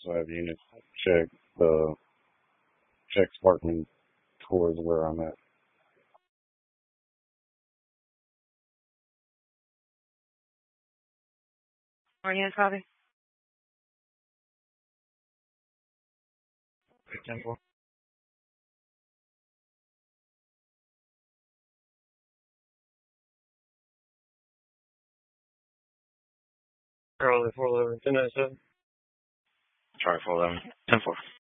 So I have units check the check Sparkman towards where I'm at. Are you copy? 10-4. Charlie 411, 1097. Charlie 411, 10-4.